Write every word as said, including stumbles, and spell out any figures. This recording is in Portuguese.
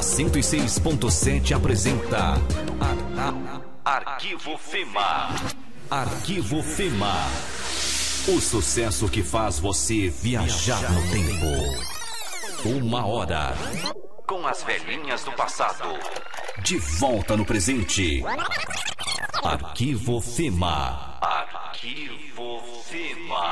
cento e seis ponto sete apresenta Arquivo Fema. Arquivo Fema. O sucesso que faz você viajar no tempo. Uma hora com as velhinhas do passado. De volta no presente. Arquivo Fema. Arquivo Fema.